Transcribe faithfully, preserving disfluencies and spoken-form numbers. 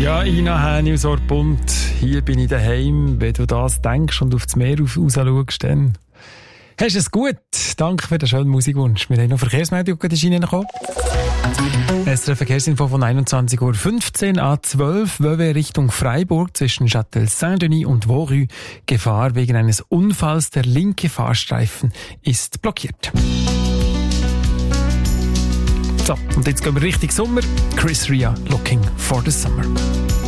Ja, Ina Häni aus Orpund. Hier bin ich daheim. Wenn du das denkst und auf das Meer raus schaust, dann hast du es gut. Danke für den schönen Musikwunsch. Wir haben noch Verkehrsmeldung in die Schiene gekommen. Es ist eine Verkehrsinfo von einundzwanzig Uhr fünfzehn A zwölf, Vevey Richtung Freiburg zwischen Châtel-Saint-Denis und Vaurus. Gefahr wegen eines Unfalls. Der linke Fahrstreifen ist blockiert. So, und jetzt gehen wir Richtung Sommer. Chris Ria, Looking for the Summer.